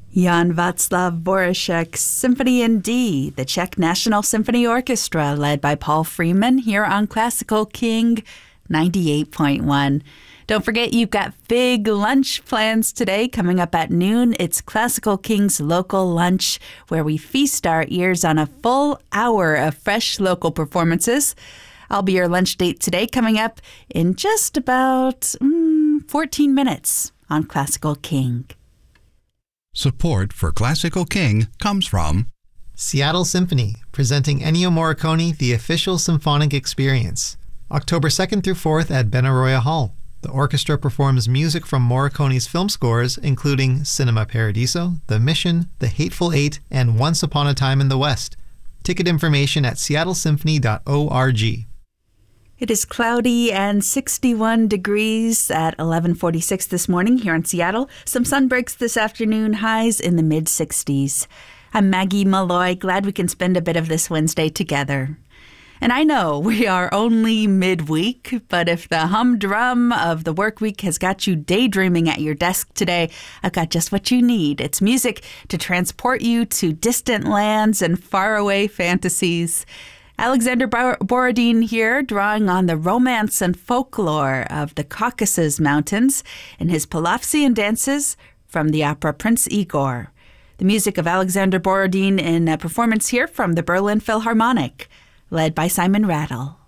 Jan Václav Borešek's Symphony in D, the Czech National Symphony Orchestra, led by Paul Freeman, here on Classical King 98.1. Don't forget, you've got big lunch plans today. Coming up at noon, it's Classical King's Local Lunch, where we feast our ears on a full hour of fresh local performances. I'll be your lunch date today, coming up in just about 14 minutes on Classical King. Support for Classical King comes from Seattle Symphony, presenting Ennio Morricone, The Official Symphonic Experience, October 2nd through 4th at Benaroya Hall. The orchestra performs music from Morricone's film scores, including Cinema Paradiso, The Mission, The Hateful Eight, and Once Upon a Time in the West. Ticket information at seattlesymphony.org. It is cloudy and 61 degrees at 11:46 this morning here in Seattle. Some sun breaks this afternoon, highs in the mid-60s. I'm Maggie Malloy, glad we can spend a bit of this Wednesday together. And I know we are only midweek, but if the humdrum of the work week has got you daydreaming at your desk today, I've got just what you need. It's music to transport you to distant lands and faraway fantasies. Alexander Borodin here, drawing on the romance and folklore of the Caucasus Mountains in his Palavsian dances from the opera Prince Igor. The music of Alexander Borodin in a performance here from the Berlin Philharmonic, led by Simon Rattle.